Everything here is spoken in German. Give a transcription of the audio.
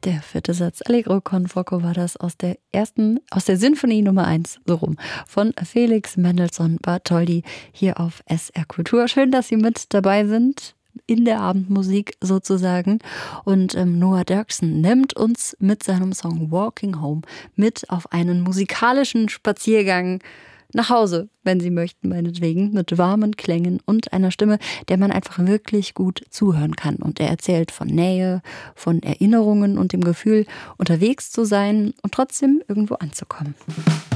Der vierte Satz Allegro con fuoco war das aus der Sinfonie Nummer 1, so rum, von Felix Mendelssohn Bartholdy hier auf SR Kultur. Schön, dass Sie mit dabei sind. In der Abendmusik sozusagen. Und Noah Derksen nimmt uns mit seinem Song Walking Home mit auf einen musikalischen Spaziergang nach Hause, wenn Sie möchten, meinetwegen, mit warmen Klängen und einer Stimme, der man einfach wirklich gut zuhören kann. Und er erzählt von Nähe, von Erinnerungen und dem Gefühl, unterwegs zu sein und trotzdem irgendwo anzukommen.